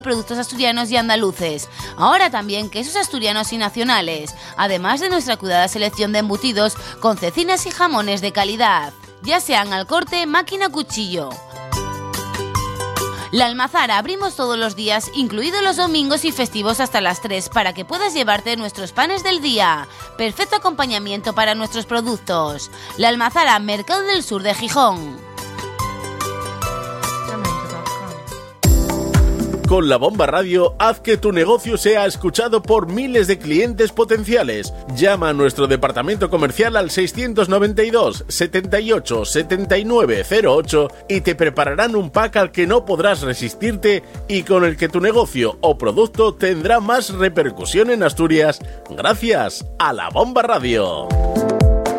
productos asturianos y andaluces. Ahora también quesos asturianos y nacionales, además de nuestra cuidada selección de embutidos con cecinas y jamones de calidad, ya sean al corte, máquina, cuchillo. La Almazara abrimos todos los días, incluidos los domingos y festivos hasta las 3, para que puedas llevarte nuestros panes del día. Perfecto acompañamiento para nuestros productos. La Almazara, Mercado del Sur de Gijón. Con La Bomba Radio, haz que tu negocio sea escuchado por miles de clientes potenciales. Llama a nuestro departamento comercial al 692 78 79 08 y te prepararán un pack al que no podrás resistirte y con el que tu negocio o producto tendrá más repercusión en Asturias gracias a La Bomba Radio.